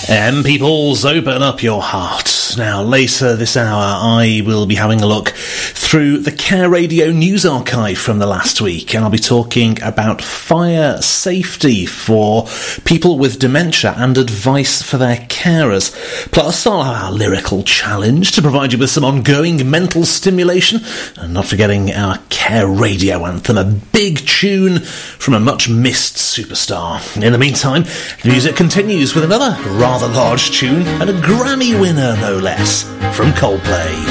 Peoples, open up your heart. Now, later this hour, I will be having a look through the Care Radio news archive from the last week, and I'll be talking about fire safety for people with dementia and advice for their carers. Plus, I'll have our lyrical challenge to provide you with some ongoing mental stimulation, and not forgetting our Care Radio anthem, a big tune from a much-missed superstar. In the meantime, the music continues with another rather large tune and a Grammy winner, no less, from Coldplay.